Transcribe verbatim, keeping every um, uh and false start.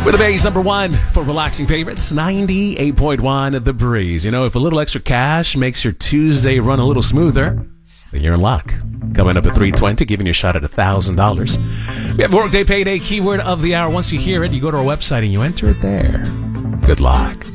We're the Bay's number one for relaxing favorites, ninety-eight point one The Breeze. You know, if a little extra cash makes your Tuesday run a little smoother, then you're in luck. Coming up at three twenty, giving you a shot at one thousand dollars. We have Workday Payday keyword of the hour. Once you hear it, you go to our website and you enter it there. Good luck.